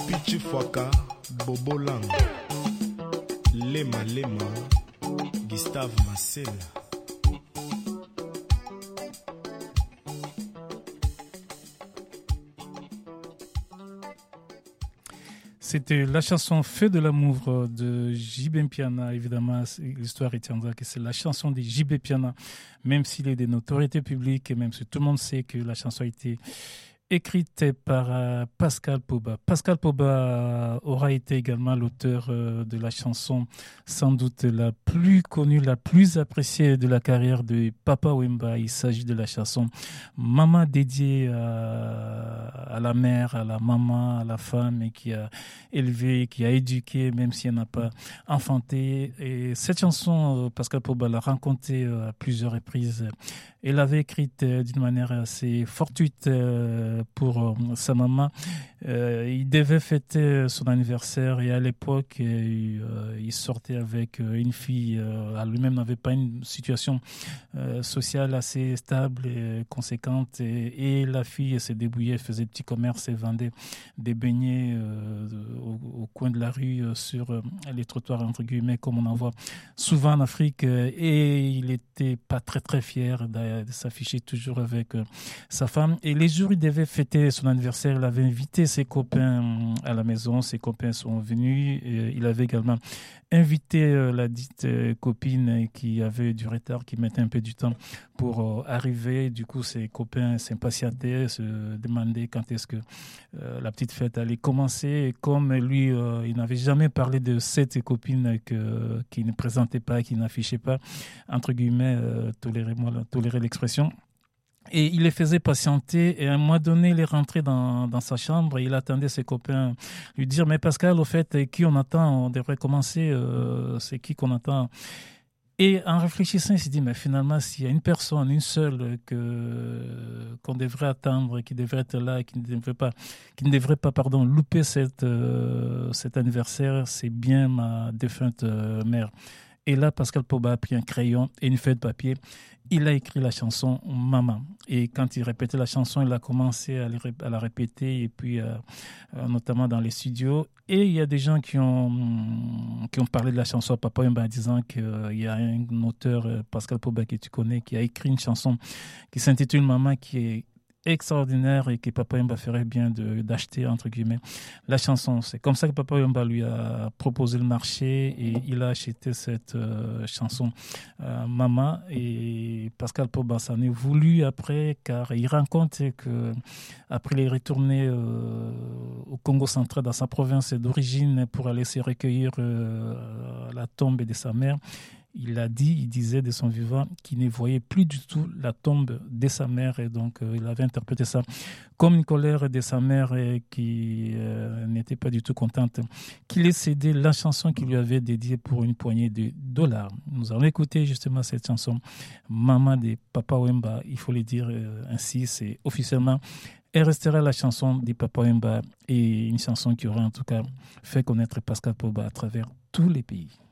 Pichi Fwaka, Bobo Lang, Lema Lema, Gustave Massel. C'était la chanson Feu de l'amour de JB Piana. Évidemment, l'histoire retiendra que c'est la chanson de JB Piana, même s'il est de notoriété publique et même si tout le monde sait que la chanson a été écrite par Pascal Poba. Pascal Poba aura été également l'auteur de la chanson sans doute la plus connue, la plus appréciée de la carrière de Papa Wemba. Il s'agit de la chanson Maman, dédiée à la mère, à la maman, à la femme et qui a élevé, qui a éduqué, même si elle n'a pas enfanté. Et cette chanson, Pascal Poba l'a racontée à plusieurs reprises. Elle l'avait écrite d'une manière assez fortuite pour sa maman. Il devait fêter son anniversaire et à l'époque, il sortait avec une fille. Lui-même n'avait pas une situation sociale assez stable et conséquente. Et la fille se débrouillait, faisait petit commerce et vendait des beignets au coin de la rue sur les trottoirs, entre guillemets, comme on en voit souvent en Afrique. Et il n'était pas très très fier de s'afficher toujours avec sa femme. Et les jours où il devait fêter son anniversaire, il avait invité ses copains à la maison. Ses copains sont venus. Et il avait également invité la dite copine qui avait du retard, qui mettait un peu du temps pour arriver. Du coup, ses copains s'impatientaient, se demandaient quand est-ce que la petite fête allait commencer. Et comme lui, il n'avait jamais parlé de cette copine qui ne présentait pas, qui n'affichait pas, entre guillemets, tolérez l'expression. Et il les faisait patienter et à un moment donné, il est rentré dans sa chambre et il attendait ses copains lui dire « Mais Pascal, au fait, qui on attend? On devrait commencer, c'est qui qu'on attend ?» Et en réfléchissant, il s'est dit « Mais finalement, s'il y a une personne, une seule qu'on devrait attendre, qui devrait être là, qui ne devrait pas louper cet anniversaire, c'est bien ma défunte mère. » Et là, Pascal Poba a pris un crayon et une feuille de papier. Il a écrit la chanson « Maman ». Et quand il répétait la chanson, il a commencé à la répéter, et puis notamment dans les studios. Et il y a des gens qui ont parlé de la chanson à Papa Wemba en disant qu'il y a un auteur, Pascal Poba, que tu connais, qui a écrit une chanson qui s'intitule « Maman », qui est extraordinaire et que Papa Wemba ferait bien d'acheter, entre guillemets, la chanson. C'est comme ça que Papa Wemba lui a proposé le marché et il a acheté cette chanson Mama. Et Pascal Poba s'en est voulu après, car il raconte que après il est retourné au Congo central, dans sa province d'origine, pour aller se recueillir la tombe de sa mère. Il disait de son vivant qu'il ne voyait plus du tout la tombe de sa mère, et donc il avait interprété ça comme une colère de sa mère qui n'était pas du tout contente qu'il ait cédé la chanson qu'il lui avait dédiée pour une poignée de $. Nous allons écouter justement cette chanson Maman de Papa Wemba, il faut le dire ainsi, c'est officiellement. Elle restera la chanson de Papa Wemba et une chanson qui aura en tout cas fait connaître Pascal Poba à travers tous les pays.